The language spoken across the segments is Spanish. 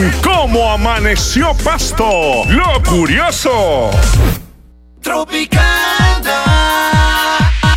¿Cómo amaneció Pasto? Lo curioso. Tropicana.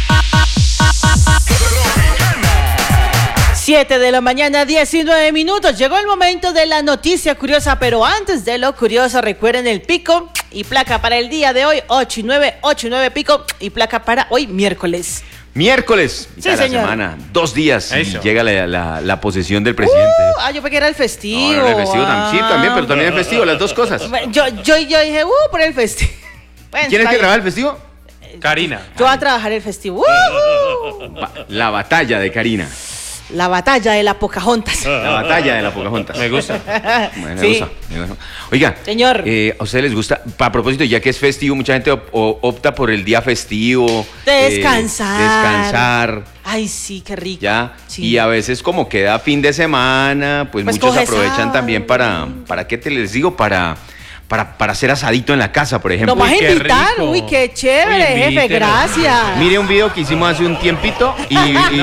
7 de la mañana, 19 minutos. Llegó el momento de la noticia curiosa, pero antes de lo curioso, recuerden el pico y placa para el día de hoy, 8989 pico y placa para hoy, miércoles. Miércoles, Sí, de la señor. semana, 2 días Eso. y llega la posesión del presidente. Yo pensé que era el festivo. No, el festivo sí, también, pero también el festivo, las dos cosas. Bueno, yo dije, por el festivo. Bueno, ¿Quién es está que bien. trabaja el festivo? Karina. Yo voy a trabajar el festivo. La batalla de Karina. La batalla de la Pocahontas. La batalla de la Pocahontas. Me gusta. Bueno, Sí. me gusta. Oiga, Señor. ¿a ustedes les gusta? A propósito, ya que es festivo, mucha gente opta por el día festivo. Descansar. Descansar. Ay, sí, qué rico. Ya, Sí. y a veces como queda fin de semana, pues Pues muchos coge aprovechan sábado. también ¿para qué te les digo? Para hacer asadito en la casa, por ejemplo. Nos vas a Uy, qué invitar. rico. Uy, qué chévere, Uy, jefe, invítenos. gracias. Mire un video que hicimos hace un tiempito y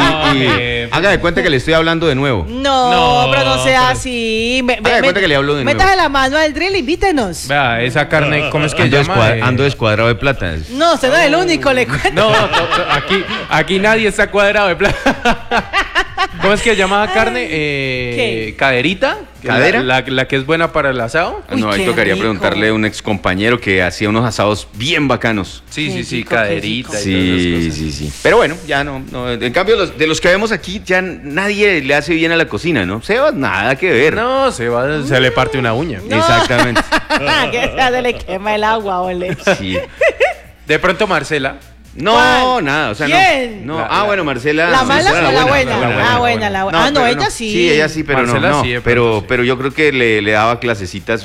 haga de cuenta que le estoy hablando de nuevo. No, No, pero no sea pero- así. Haga de cuenta que le hablo de nuevo. Métase la mano al drill, invítenos. Vea, esa carne, ¿cómo es que Ando, llama? ando descuadrado de plata. No, usted no es el único, le cuento. No, aquí nadie está cuadrado de plata. ¿Cómo es que llama carne? ¿Qué? ¿Caderita? ¿Cadera? La que es buena para el asado. Uy, No, ahí qué tocaría rico. preguntarle a un ex compañero que hacía unos asados bien bacanos. Sí, Qué sí, sí, rico, qué caderita. rico. y todas esas Sí, cosas. sí, sí. Pero bueno, ya no. En cambio, de los que vemos aquí, ya nadie le hace bien a la cocina, ¿no? Sebas, nada que ver. No, se le parte una uña. No. Exactamente. Que se le quema el agua, ole. Sí. De pronto Marcela. No, ¿Cuál? nada, o sea, ¿Quién? no. La- Bueno, Marcela. ¿La mala Marcela, o la buena? la Ah, buena, la buena. Ah, no, pero ella sí. Sí, ella sí, pero Marcela no. sí, de pero, pronto sí. pero yo creo que le daba clasecitas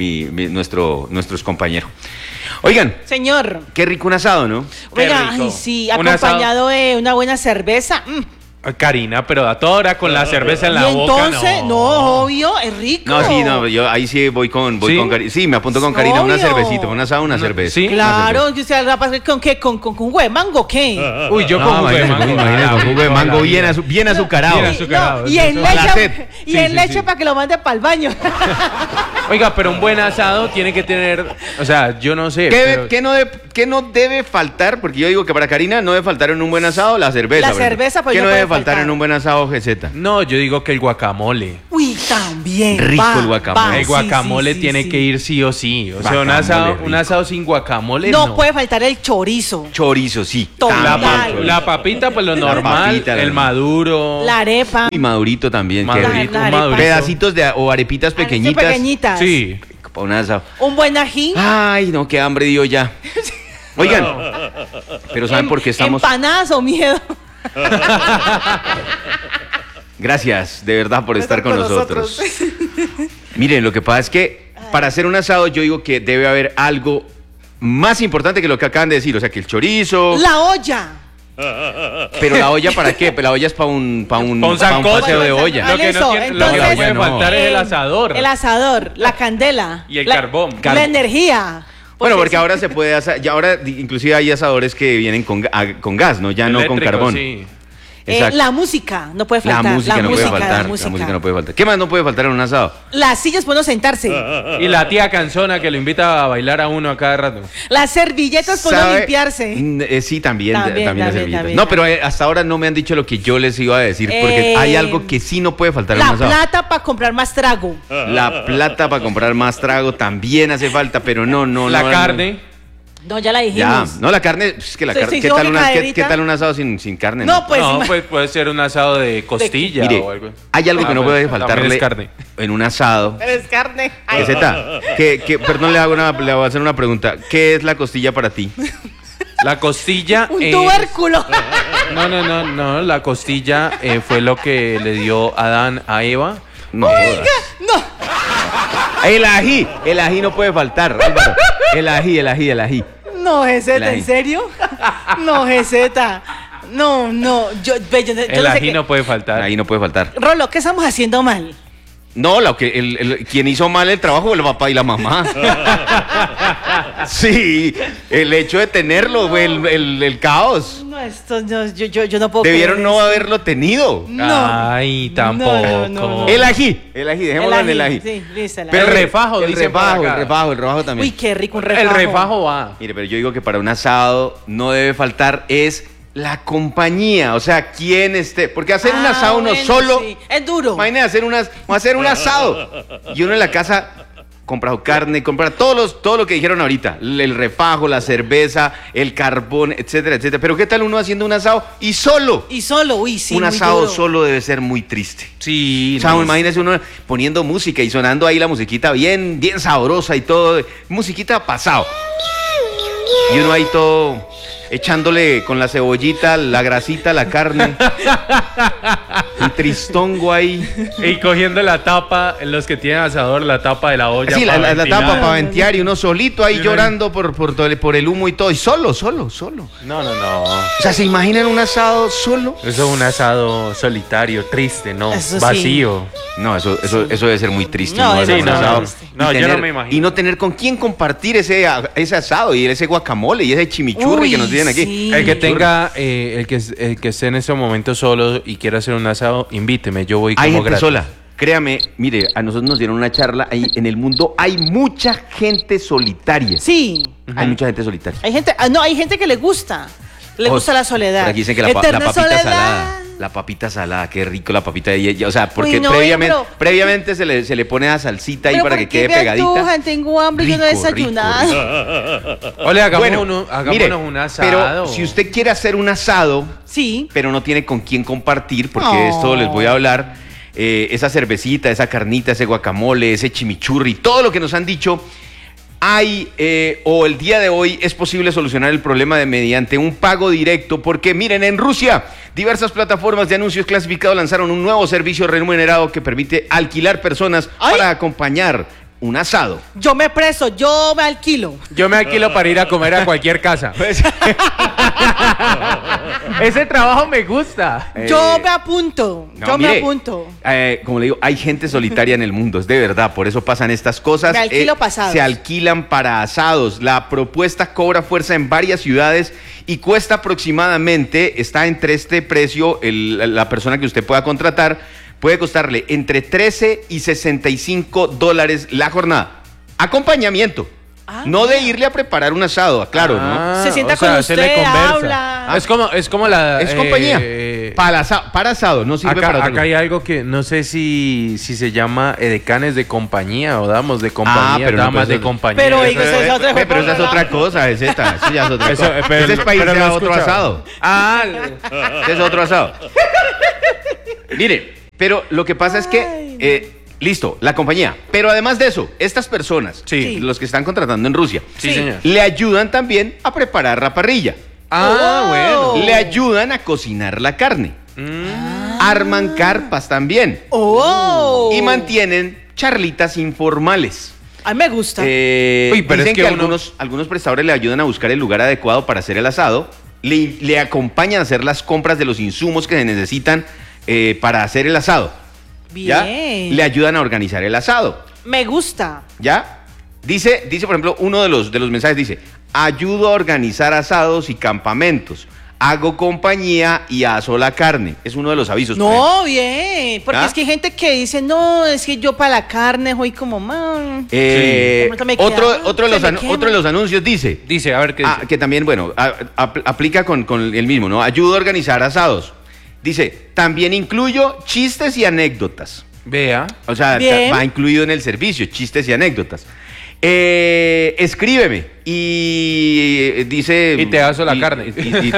nuestros compañeros. Oigan, Señor. qué rico un asado, ¿no? Qué Oiga, rico. ay, sí, Un acompañado de una buena cerveza. Karina, pero a toda hora con la cerveza en la Y boca. entonces, no, obvio, es rico. No, sí, no, yo ahí sí voy con ¿Sí? Karina. Sí, me apunto con Karina una Obvio. cervecita, un asado, una No, cerveza. sí. Una Claro, que usted rapaz, ¿con qué? ¿Con jugo de mango qué? Uy, yo cerveza. con No, jugo de imagínate, mango. imagínate, con jugo de mango bien azucarado. Bien azucarado. Y en A la leche, sed. y Sí, en sí, leche sí. para que lo mande para el baño. Oiga, pero un buen asado tiene que tener, o sea, yo no sé. pero- ¿Qué no debe faltar? Porque yo digo que para Karina no debe faltar en un buen asado la cerveza. La por ejemplo. cerveza, pues, ¿Qué no no puede debe faltar faltar. en un buen asado, GZ? No, yo digo que el guacamole. Uy, también. Rico el guacamole. El guacamole tiene que ir sí o sí. O sea, Guacamole un rico. asado sin guacamole No no. puede faltar el chorizo. Chorizo, sí. Total. También. La papita, pues lo La normal. papita, el maduro. La arepa. Y madurito también. Qué Madurito, rico. La arepa. madurito. Pedacitos o arepitas pequeñitas. Pequeñitas. Sí. Para un asado. Un buen ají. Ay, no, qué hambre dio ya. Oigan, pero ¿saben por qué estamos? Empanadas o miedo. Gracias, de verdad, por estar con nosotros. Miren, lo que pasa es que para hacer un asado yo digo que debe haber algo más importante que lo que acaban de decir. O sea, que el chorizo. La olla. Pero la olla, ¿para qué? Pues la olla es para un sancocho. paseo de olla. Lo que no, Eso, tiene- lo que entonces- no puede No. faltar es el asador. El asador, la candela. Y el carbón. La energía. Bueno, porque sí. ahora se puede asar, ya ahora inclusive hay asadores que vienen con gas, ¿no? Ya no con Eléctrico, carbón. sí. Exacto. La música no puede La faltar. música no puede faltar. La La música. música no puede faltar. ¿Qué más no puede faltar en un asado? Las sillas para uno sentarse. Y la tía canzona que lo invita a bailar a uno a cada rato. Las servilletas para uno ¿Sabe? limpiarse. Sí, también las También, servilletas. también. No, pero hasta ahora no me han dicho lo que yo les iba a decir, porque hay algo que sí no puede faltar en La un asado. plata para comprar más trago. La plata para comprar más trago también hace falta, pero no. La no, carne. No, ya la Ya, dijimos. no, la carne, es que la Sí, carne, sí, ¿qué yo tal, mi qué caderita. tal un asado sin carne? No, pues. No, pues puede ser un asado de costilla Mire, o algo. hay algo que no puede También faltarle es carne. en un asado. Pero es carne. Ay, Perdón, le voy a hacer una pregunta. ¿Qué es la costilla para ti? La costilla. un tubérculo. No. La costilla fue lo que le dio Adán a Eva. No jodas. No. El ají no puede faltar, Álvaro. El ají. No, El Geseta, ají. ¿en serio? No, Geseta. No. Yo no El sé ají qué- no puede faltar. El ají no puede faltar. Rolo, ¿qué estamos haciendo mal? No, quien hizo mal el trabajo fue el papá y la mamá. Sí, el hecho de tenerlo fue el caos. No esto no, yo no puedo Debieron creer no esto. haberlo tenido. No. Ay, tampoco. No. El ají, dejémoslo en el ají. Sí, listo, Pero ají. el refajo, el dicen por acá. refajo también. Uy, qué rico un refajo. El refajo va. Mire, pero yo digo que para un asado no debe faltar es la compañía, o sea, quién esté, porque hacer un asado uno bueno, solo, sí. Es duro. imagínate hacer un asado y uno en la casa compra carne, compra todo lo que dijeron ahorita, el refajo, la cerveza, el carbón, etcétera, etcétera. Pero qué tal uno haciendo un asado y solo. Y solo, uy, sí, un muy asado duro. solo debe ser muy triste. Sí. O sea, no. imagínese uno poniendo música y sonando ahí la musiquita bien sabrosa y todo, musiquita pasado. Y uno ahí todo echándole con la cebollita, la grasita, la carne, el tristongo ahí. Y cogiendo la tapa, los que tienen asador, la tapa de la olla. Sí, la para ventilar. tapa para ventear y uno solito ahí Y uno llorando por el humo y todo. Y solo. No. O sea, ¿se imaginan un asado solo? Eso es un asado solitario, triste, ¿no? Eso sí. Vacío. No, eso debe ser muy triste. No, ¿no? eso Hacer un no, asado no. y No, yo tener- no me imagino. Y no tener con quién compartir ese asado y ese guacamole y ese chimichurri Uy, que nos tienen aquí. sí. El que tenga, el que esté en ese momento solo y quiera hacer un asado, invíteme, yo voy como Hay gente gratis. sola. Créame, mire, a nosotros nos dieron una charla. En el mundo hay mucha gente solitaria. Sí. Hay mucha gente solitaria. Hay gente, hay gente que le gusta. Le gusta la soledad. Por aquí dicen que la Eterna papita soledad. salada. La papita salada, qué rico la papita de ella. O sea, porque Uy, no, previamente se le pone la salsita ahí Pero para ¿por que qué quede me pegadita. antojan? Tengo hambre, yo no he Rico, desayunado. Ole, Bueno, hagámonos mire, un asado. pero si usted quiere hacer un asado, Sí. pero no tiene con quién compartir, porque Oh. de esto les voy a hablar, esa cervecita, esa carnita, ese guacamole, ese chimichurri, todo lo que nos han dicho, el día de hoy es posible solucionar el problema mediante un pago directo, porque miren, en Rusia, diversas plataformas de anuncios clasificados lanzaron un nuevo servicio remunerado que permite alquilar personas ¡Ay! para acompañar un asado. Yo me preso, yo me alquilo. Yo me alquilo para ir a comer a cualquier casa. Ese trabajo me gusta. Yo me apunto. No, yo mire, me apunto. Como le digo, hay gente solitaria en el mundo, es de verdad, por eso pasan estas cosas. Me alquilo pasados. Se alquilan para asados. La propuesta cobra fuerza en varias ciudades y cuesta aproximadamente, está entre este precio, la persona que usted pueda contratar, puede costarle entre $13 y $65 la jornada. Acompañamiento. Ah, no de mira. irle a preparar un asado, claro, ¿no? Se sienta o sea, con se le usted, conversa. habla. Es como la... Es compañía. Para asado, no sirve para otra Acá cosa. hay algo que no sé si se llama edecanes de compañía o damos de compañía, pero no, damas pero de eso- compañía. Pero, Eso hijo, es- eso es otra- Pero esa es otra cosa, eso ya es otra eso- cosa. pero- Ese es para irse pero no a he otro escuchado. asado. Ah, Ese es otro asado. Mire, pero lo que pasa es que, listo, la compañía. Pero además de eso, estas personas, Sí. los que están contratando en Rusia, sí, Sí. señor. le ayudan también a preparar la parrilla. Ah, Oh. bueno. Le ayudan a cocinar la carne. Arman carpas también. Oh. Y mantienen charlitas informales. A mí me gusta. Uy, pero Dicen es que que uno- algunos prestadores le ayudan a buscar el lugar adecuado para hacer el asado, le acompañan a hacer las compras de los insumos que se necesitan para hacer el asado. ¿Ya? Bien. Le ayudan a organizar el asado. Me gusta. ¿Ya? Dice, por ejemplo, uno de los mensajes dice, ayudo a organizar asados y campamentos. Hago compañía y aso la carne. Es uno de los avisos. por ejemplo. No, bien. Porque ¿Ah? es que hay gente que dice, no, es que yo para la carne soy como, man. Eh, Sí. Me otro, queda- otro, de se me los, quema. otro de los anuncios dice, Dice, a ver qué dice. que también, bueno, aplica con el mismo, ¿no? Ayudo a organizar asados. Dice, también incluyo chistes y anécdotas. Vea. O sea, Bien. va incluido en el servicio, chistes y anécdotas. Escríbeme y dice... Y te aso la carne.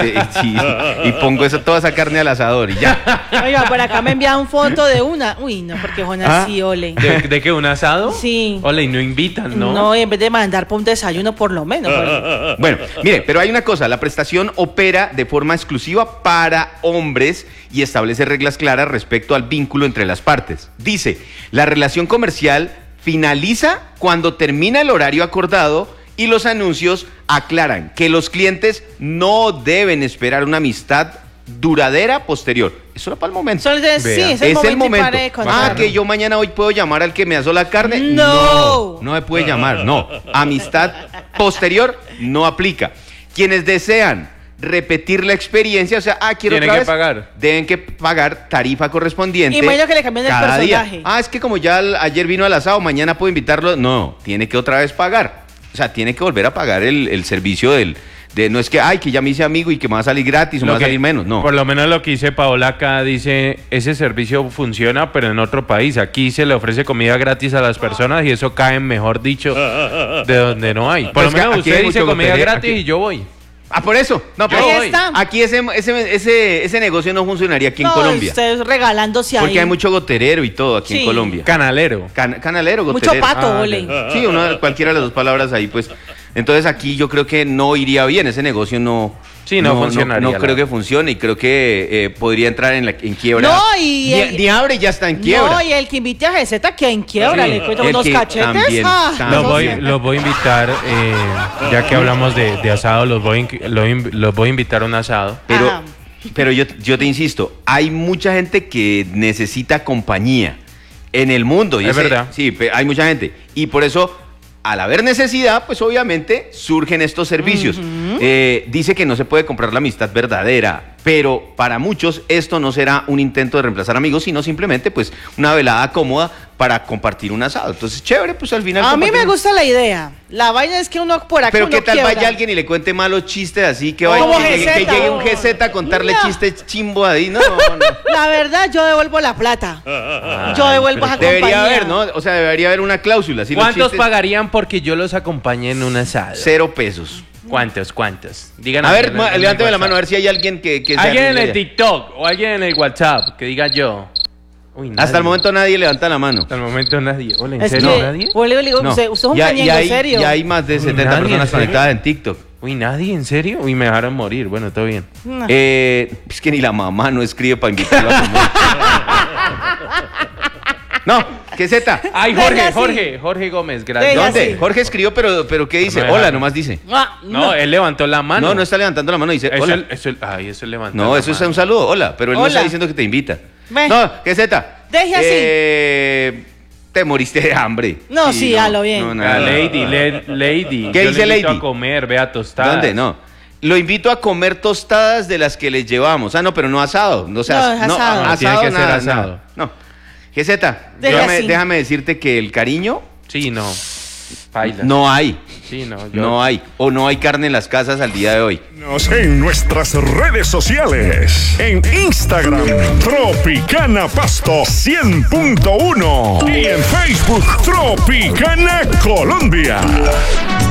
Y pongo toda esa carne al asador y ya. Oiga, por acá me envían foto de una. Uy, no, porque Jonas ¿Ah? sí, ole. ¿De qué? ¿Un asado? Sí. Ole, y no invitan, ¿no? No, en vez de mandar por un desayuno, por lo menos. Bueno, mire, pero hay una cosa, la prestación opera de forma exclusiva para hombres y establece reglas claras respecto al vínculo entre las partes. Dice, la relación comercial finaliza cuando termina el horario acordado y los anuncios aclaran que los clientes no deben esperar una amistad duradera posterior. Eso era para el momento. Solo de, sí, Vea. es el momento, y momento. pare de contar. Que yo mañana hoy puedo llamar al que me asó la carne. No. No me puede llamar, no. Amistad posterior no aplica. Quienes desean repetir la experiencia, o sea, quiero Tienen otra que vez, pagar. deben que pagar tarifa correspondiente. Imagino que le cambian el cada día. personaje. Es que como ya ayer vino al asado, mañana puedo invitarlo. No, tiene que otra vez pagar. O sea, tiene que volver a pagar el servicio no es que, que ya me hice amigo y que me va a salir gratis o me va a salir menos, no. Por lo menos lo que dice Paola acá, dice, ese servicio funciona, pero en otro país. Aquí se le ofrece comida gratis a las personas y eso cae, mejor dicho, de donde no hay. Por Pues lo menos aquí usted hay dice mucho comida goteré, gratis aquí. y yo voy. Por eso. No, Yo pero voy. está. aquí ese negocio no funcionaría aquí en No, Colombia. ustedes regalándose ahí. Porque hay mucho goterero y todo aquí en Sí. Colombia. Canalero. Canalero, Mucho goterero. pato, ole. Sí, cualquiera de las dos palabras ahí, pues. Entonces aquí yo creo que no iría bien, ese negocio no. Sí, no funcionaría, No la creo que verdad. funcione y creo que podría entrar en quiebra. No, y Ni abre y ya está en quiebra. No, y el que invite a GZ que en quiebra, Sí. le cuento El unos que cachetes. también, también. Los voy a invitar, ya que hablamos de asado, los voy a invitar a un asado. Ajá. Pero yo te insisto, hay mucha gente que necesita compañía en el mundo. Es verdad. Sí, hay mucha gente. Y por eso, al haber necesidad, pues obviamente surgen estos servicios. Dice que no se puede comprar la amistad verdadera, pero para muchos esto no será un intento de reemplazar amigos, sino simplemente pues una velada cómoda para compartir un asado. Entonces, chévere, pues al final... A mí me compartir- gusta la idea. La vaina es que uno por aquí Pero uno qué tal quiebra. vaya alguien y le cuente malos chistes así, que, Como que GZ, llegue un oh. GZ a contarle No. chistes chimbo ahí, no. La verdad, yo devuelvo la plata. Yo devuelvo esa compañía. Debería haber, ¿no? O sea, debería haber una cláusula. Si los ¿Cuántos chistes- pagarían porque yo los acompañe en un asado? 0 pesos. ¿Cuántos? Digan A aquí ver, en el levánteme la mano a WhatsApp. ver si hay alguien que sea Alguien en el idea. TikTok o alguien en el WhatsApp que diga yo. Uy, nadie. Hasta el momento nadie levanta la mano. Hasta el momento nadie. Hola, ¿en Es serio que, nadie? pues, le digo, No. usted es un Ya- cañengo, ya en hay- serio. Ya hay más de 70 ¿Nadie, en personas serio? conectadas en TikTok. Uy, ¿nadie? ¿En serio? Uy, me dejaron morir. Bueno, todo bien. No. Es que ni la mamá no escribe para invitarlo a comer. No, ¿qué Z? Ay, Venga, Jorge Gómez, gracias. Venga, ¿Dónde? sí. Jorge escribió, pero ¿qué dice? No me Hola, dejaron. nomás dice. Ah, No, él levantó la mano. No está levantando la mano, dice Eso, hola. eso levantó No, la eso es mano. un saludo, hola, pero él no Hola. está diciendo que te invita. Ve. No, ¿qué Z? Deje así. Te moriste de hambre. No, sí, a lo bien. No, Ah, nada. Lady. ¿Qué Yo dice le invito Lady? a comer, vea tostadas. ¿Dónde? No. Lo invito a comer tostadas de las que les llevamos. No, pero no asado. No, No, es asado. No, tiene que ser nada, asado. nada. No. GZ, Deje así. déjame decirte que el cariño Sí, no. Paila. no hay. Sí, no. No hay. O no hay carne en las casas al día de hoy. En nuestras redes sociales. En Instagram, Tropicana Pasto 100.1. Y en Facebook, Tropicana Colombia.